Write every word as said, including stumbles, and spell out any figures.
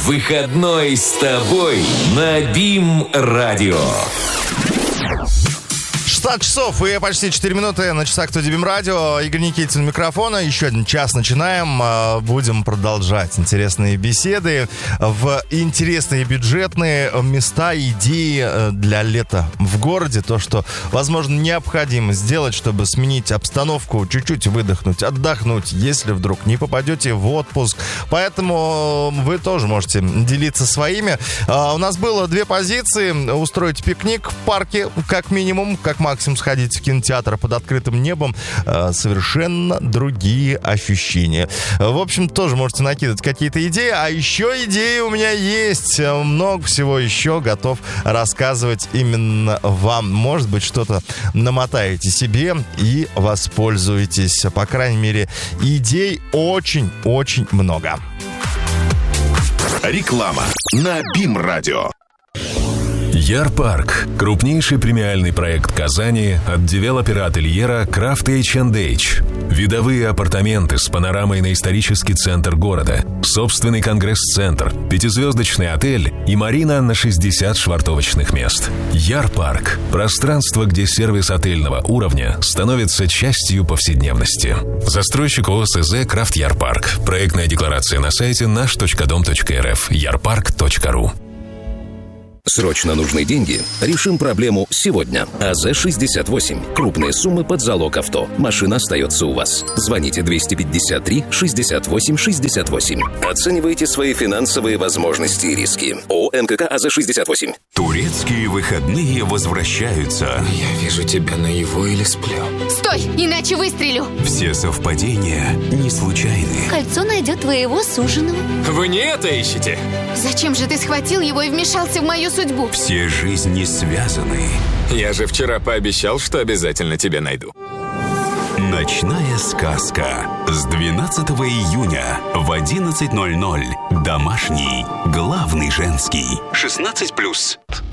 Выходной с тобой на БИМ-радио. шестнадцать часов и почти четыре минуты на часах студии БИМ-радио. Игорь Никитин у микрофона. Еще один час начинаем. Будем продолжать интересные беседы в интересные бюджетные места, идеи для лета в городе. То, что, возможно, необходимо сделать, чтобы сменить обстановку, чуть-чуть выдохнуть, отдохнуть, если вдруг не попадете в отпуск. Поэтому вы тоже можете делиться своими. У нас было две позиции. Устроить пикник в парке, как минимум, как максимум сходить в кинотеатр под открытым небом. Совершенно другие ощущения. В общем, тоже можете накидывать какие-то идеи. А еще идеи у меня есть. Много всего еще готов рассказывать именно вам. Может быть, что-то намотаете себе и воспользуетесь. По крайней мере, идей очень-очень много. Реклама на БИМ-радио. Яр-парк – крупнейший премиальный проект Казани от девелопера ательера Крафт эйч энд эйч. Видовые апартаменты с панорамой на исторический центр города, собственный конгресс-центр, пятизвездочный отель и марина на шестьдесят швартовочных мест. Яр-парк – пространство, где сервис отельного уровня становится частью повседневности. Застройщик ОСЗ «Крафт Яр-парк». Проектная декларация на сайте наш точка дом точка эр эф. ярпарк точка ру. Срочно нужны деньги? Решим проблему сегодня. АЗ шестьдесят восемь. Крупные суммы под залог авто. Машина остается у вас. Звоните двести пятьдесят три шестьдесят восемь шестьдесят восемь. Оценивайте свои финансовые возможности и риски. ООО НКК АЗ шестьдесят восемь. Турецкие выходные возвращаются. Я вижу тебя наяву или сплю. Стой, иначе выстрелю. Все совпадения не случайны. Кольцо найдет твоего суженого. Вы не это ищете? Зачем же ты схватил его и вмешался в мою судьбу? Все жизни связаны. Я же вчера пообещал, что обязательно тебя найду. Ночная сказка. С двенадцатого июня в одиннадцать ноль ноль. Домашний, главный женский. шестнадцать плюс.